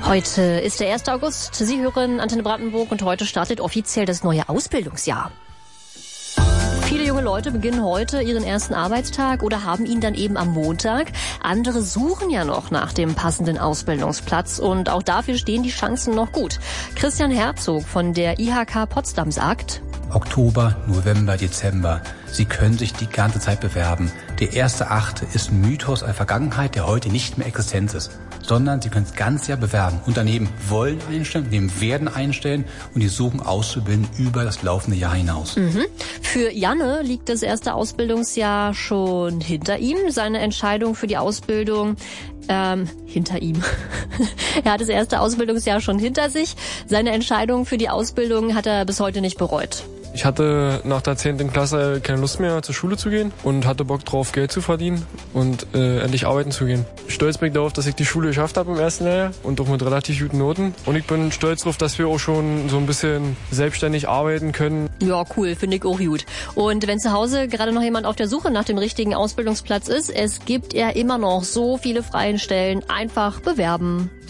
Heute ist der 1. August. Sie hören Antenne Brandenburg und heute startet offiziell das neue Ausbildungsjahr. Viele junge Leute beginnen heute ihren ersten Arbeitstag oder haben ihn dann eben am Montag. Andere suchen ja noch nach dem passenden Ausbildungsplatz und auch dafür stehen die Chancen noch gut. Christian Herzog von der IHK Potsdam sagt: Oktober, November, Dezember. Sie können sich die ganze Zeit bewerben. Der 1.8. ist ein Mythos einer Vergangenheit, der heute nicht mehr existent ist. Sondern Sie können das ganze Jahr bewerben. Unternehmen wollen einstellen, Unternehmen werden einstellen und die suchen Auszubildende über das laufende Jahr hinaus. Für Janne liegt das erste Ausbildungsjahr schon hinter ihm. Seine Entscheidung für die Ausbildung hinter ihm. Er hat das erste Ausbildungsjahr schon hinter sich. Seine Entscheidung für die Ausbildung hat er bis heute nicht bereut. Ich hatte nach der 10. Klasse keine Lust mehr, zur Schule zu gehen und hatte Bock drauf, Geld zu verdienen und endlich arbeiten zu gehen. Stolz bin ich darauf, dass ich die Schule geschafft habe im ersten Lehrjahr und auch mit relativ guten Noten. Und ich bin stolz darauf, dass wir auch schon so ein bisschen selbstständig arbeiten können. Ja, cool, finde ich auch gut. Und wenn zu Hause gerade noch jemand auf der Suche nach dem richtigen Ausbildungsplatz ist, es gibt ja immer noch so viele freie Stellen. Einfach bewerben.